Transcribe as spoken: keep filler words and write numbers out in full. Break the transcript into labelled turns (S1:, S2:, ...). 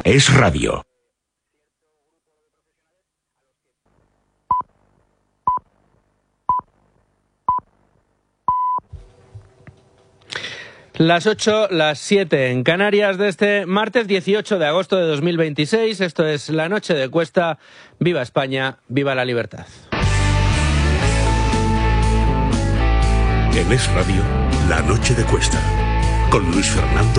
S1: Es Radio.
S2: Las ocho, las siete en Canarias de este martes dieciocho de agosto de dos mil veintiséis. Esto es La Noche de Cuesta. Viva España, viva la libertad.
S1: En Es Radio, La Noche de Cuesta, con Luis Fernando